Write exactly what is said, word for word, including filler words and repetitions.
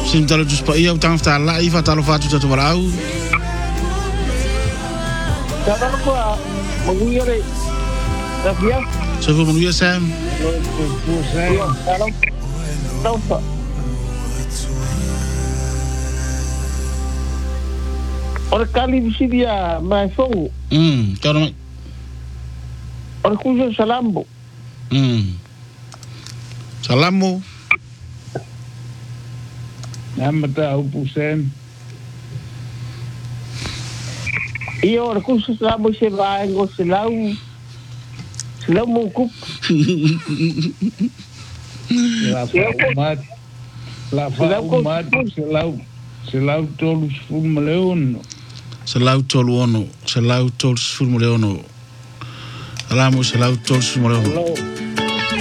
Sim talo dus pa ia utang fta la ifa talo fatu tatu barau. Tara ko maguyere. Rabia. So fu manuia Sam. Tara. Tara. Ora kali visidia mai fongo. Mm, tara mai. Ora kujo salambo. Mm. Salamo. Namata upu Sam. Io ora kujo salambo se vai go selau. Selau mo kup. La umat. La umat selau. Selau tolu sfum leono. Selau tolu ono. Selau tolu sfum leono. Alamo selau tolu sfum leono.